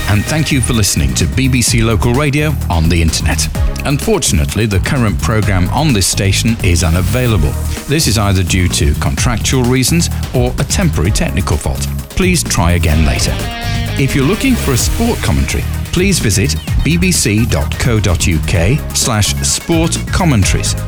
and thank you for listening to BBC Local Radio on the internet. Unfortunately, the current programme on this station is unavailable. This is either due to contractual reasons or a temporary technical fault. Please try again later. If you're looking for a sport commentary, please visit bbc.co.uk/sport commentaries.